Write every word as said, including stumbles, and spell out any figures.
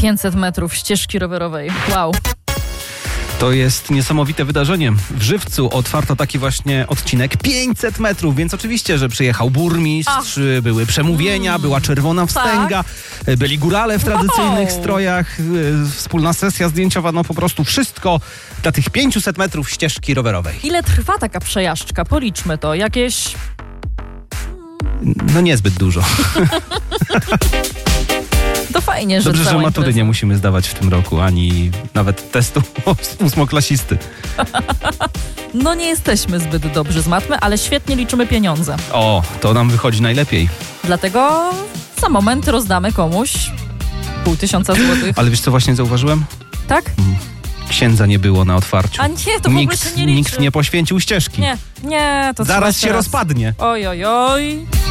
pięćset metrów ścieżki rowerowej. Wow. To jest niesamowite wydarzenie. W Żywcu otwarto taki właśnie odcinek pięćset metrów, więc oczywiście, że przyjechał burmistrz, Ach. były przemówienia, mm. była czerwona wstęga, tak. byli górale w tradycyjnych wow. strojach, wspólna sesja zdjęciowa, no po prostu wszystko dla tych pięćset metrów ścieżki rowerowej. Ile trwa taka przejażdżka? Policzmy to. Jakieś... No niezbyt dużo. To fajnie, że Dobrze, że matury impreza. nie musimy zdawać w tym roku, ani nawet testu ósmoklasisty. No nie jesteśmy zbyt dobrzy z matmy, ale świetnie liczymy pieniądze. O, to nam wychodzi najlepiej. Dlatego za moment rozdamy komuś pół tysiąca złotych. Ale wiesz, co właśnie zauważyłem? Tak? Księdza nie było na otwarciu. A nie, to nikt, w ogóle się nie liczy. Nikt nie poświęcił ścieżki. Nie, nie, to Zaraz się teraz. rozpadnie. Oj, oj, oj.